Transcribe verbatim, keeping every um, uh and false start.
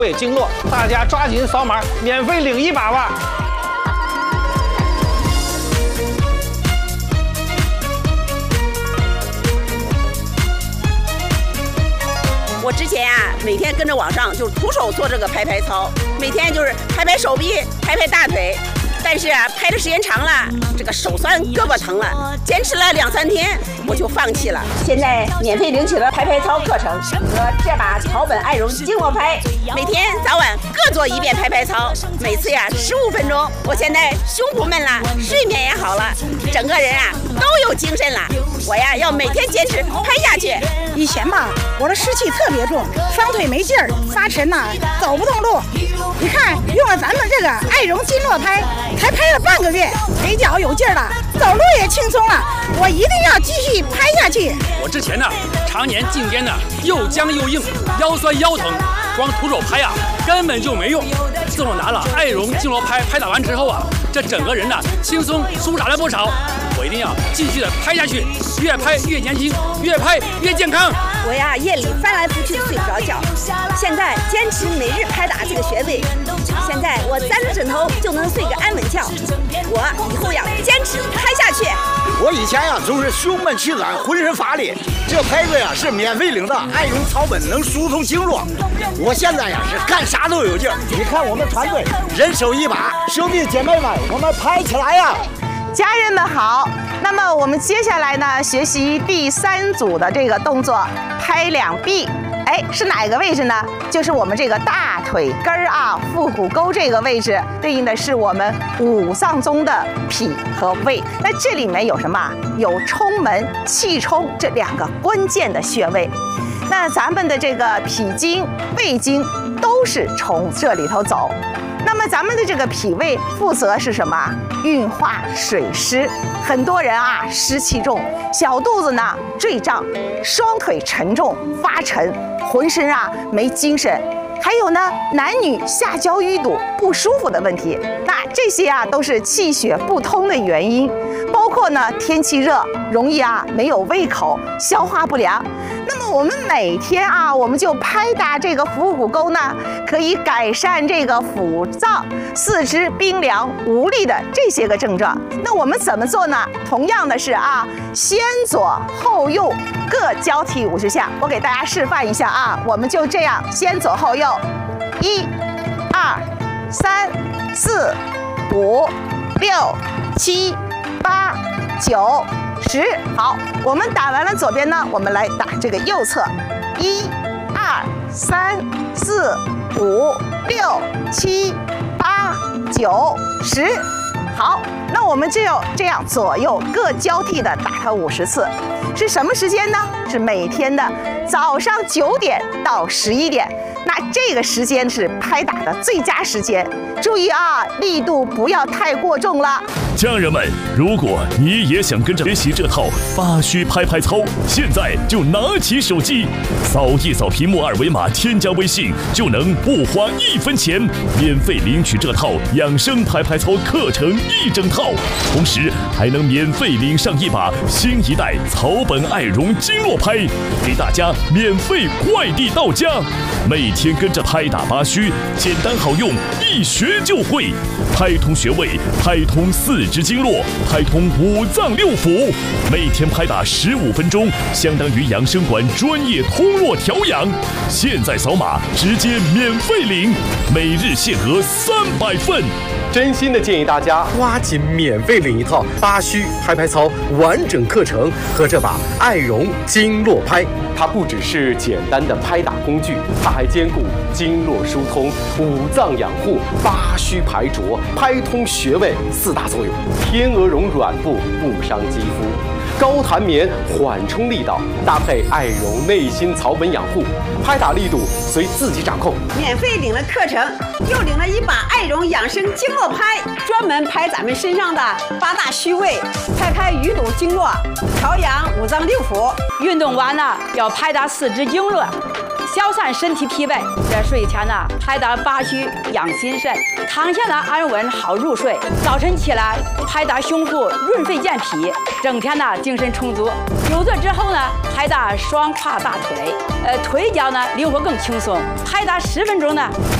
位经络，大家抓紧扫码，免费领一把吧。 我之前啊，每天跟着网上就是徒手做这个拍拍操，每天就是拍拍手臂、拍拍大腿，但是啊，拍的时间长了，这个手酸、胳膊疼了，坚持了两三天，我就放弃了。现在免费领取了拍拍操课程和这把草本爱绒经络拍，每天早晚各做一遍拍拍操，每次呀十五分钟。我现在胸不闷了，睡眠也好了，整个人啊都有精神了。我呀要每天坚持拍下去。 以前吧，我的湿气特别重，双腿没劲儿，发沉呐、啊，走不动路。你看，用了咱们这个爱绒经络拍，才拍了半个月，腿脚有劲儿了，走路也轻松了。我一定要继续拍下去。 我之前呢，常年颈肩呢又僵又硬，腰酸腰疼，光徒手拍呀、啊、根本就没用。自从拿了爱绒经络拍拍打完之后啊，这整个人呢轻松舒展了不少。 我一定要继续的拍下去，越拍越年轻，越拍越健康。 我呀，夜里翻来覆去睡不着觉，现在坚持每日拍打这个穴位，现在我沾着枕头就能睡个安稳觉。我以后要坚持拍下去。 我以前呀总是胸闷气短，浑身乏力，这拍子呀是免费领的，爱绒草本能疏通经络。我现在呀是干啥都有劲儿。你看我们团队人手一把，兄弟姐妹们，我们拍起来呀！ 家人们好，那么我们接下来呢，学习第三组的这个动作，拍两臂。哎，是哪个位置呢？就是我们这个大腿根儿啊，腹股沟这个位置，对应的是我们五脏中的脾和胃。那这里面有什么？有冲门、气冲这两个关键的穴位。那咱们的这个脾经、胃经都是从这里头走。 那么咱们的这个脾胃负责是什么？运化水湿。很多人啊湿气重，小肚子呢坠胀，双腿沉重发沉，浑身啊没精神。还有呢，男女下焦淤堵不舒服的问题。那这些啊都是气血不通的原因。包括呢天气热，容易啊没有胃口，消化不良。 那么我们每天啊，我们就拍打这个腹股沟呢，可以改善这个腹胀、四肢冰凉无力的这些个症状。那我们怎么做呢？同样的是啊，先左后右各交替五十下。我给大家示范一下啊，我们就这样先左后右，一、二、三、四、五、六、七、八、九。 十好，我们打完了左边呢，我们来打这个右侧，一、二、三、四、五、六、七、八、九、十。好，那我们就这样左右各交替的打它五十次，是什么时间呢？是每天的早上九点到十一点。 那这个时间是拍打的最佳时间，注意啊，力度不要太过重了。 家人们，如果你也想跟着学习这套八虚拍拍操，现在就拿起手机，扫一扫屏幕二维码，添加微信，就能不花一分钱，免费领取这套养生拍拍操课程一整套，同时还能免费领上一把新一代草本爱绒经络拍，给大家免费快递到家。每 每天跟着拍打八虚，简单好用，一学就会。拍通穴位，拍通四肢经络，拍通五脏六腑。每天拍打十五分钟，相当于养生馆专业通络调养。现在扫码直接免费领，每日限额三百份。 真心的建议大家抓紧免费领一套八虚拍拍操完整课程和这把爱绒经络拍。它不只是简单的拍打工具，它还兼顾经络疏通、五脏养护、八虚排浊、拍通穴位四大作用。天鹅绒软布不伤肌肤，高弹棉缓冲力道，搭配爱绒内心草本养护，拍打力度随自己掌控。 免费领了课程，又领了一把爱绒养生经络拍，专门拍咱们身上的八大虚位，拍开淤堵经络，调养五脏六腑。 运动完了要拍打四肢经络， 消散身体疲惫。这睡前呢，拍打八虚养心肾，躺下呢安稳好入睡。早晨起来拍打胸腹润肺健脾，整天呢精神充足。久坐之后呢，拍打双胯大腿，呃腿脚呢灵活更轻松，拍打十分钟呢。